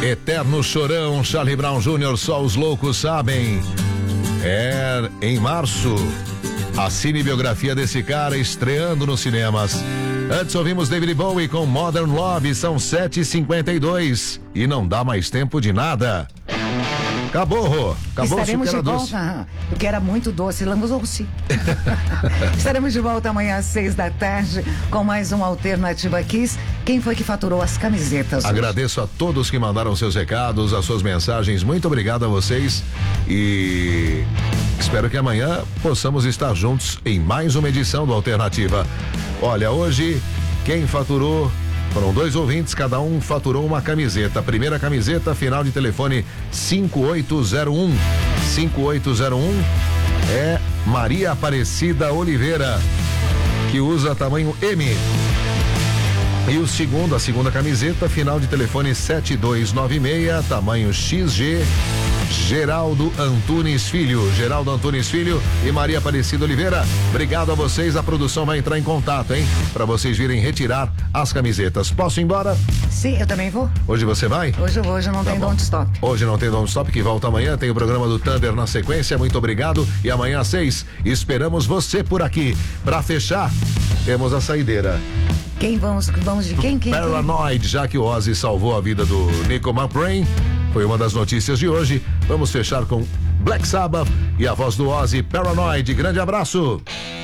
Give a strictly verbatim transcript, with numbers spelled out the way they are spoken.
Eterno Chorão, Charlie Brown Júnior, só os loucos sabem. É em março, a cinebiografia desse cara estreando nos cinemas. Antes ouvimos David Bowie com Modern Love, são sete e cinquenta e dois e não dá mais tempo de nada. Acabou, Rô. Acabou. Estaremos de volta, doce. Porque era muito doce, lambuzou-se. Estaremos de volta amanhã às seis da tarde com mais um Alternativa Kiss. Quem foi que faturou as camisetas? Agradeço hoje a todos que mandaram seus recados, as suas mensagens. Muito obrigado a vocês e espero que amanhã possamos estar juntos em mais uma edição do Alternativa. Olha, hoje quem faturou foram dois ouvintes, cada um faturou uma camiseta. A primeira camiseta, final de telefone cinco oito zero um. cinco oito zero um é Maria Aparecida Oliveira, que usa tamanho M. E o segundo, a segunda camiseta, final de telefone sete dois nove seis, tamanho X G, Geraldo Antunes Filho. Geraldo Antunes Filho e Maria Aparecida Oliveira. Obrigado a vocês, a produção vai entrar em contato, hein? Pra vocês virem retirar as camisetas. Posso ir embora? Sim, eu também vou. Hoje você vai? Hoje eu vou, hoje não tá tem don't stop. Hoje não tem don't stop, que volta amanhã, tem o programa do Thunder na sequência, muito obrigado. E amanhã às seis, esperamos você por aqui. Pra fechar, temos a saideira. Quem vamos, vamos de quem? quem Paranoid, já que o Ozzy salvou a vida do Nico McBrain, foi uma das notícias de hoje. Vamos fechar com Black Sabbath e a voz do Ozzy, Paranoid. Grande abraço.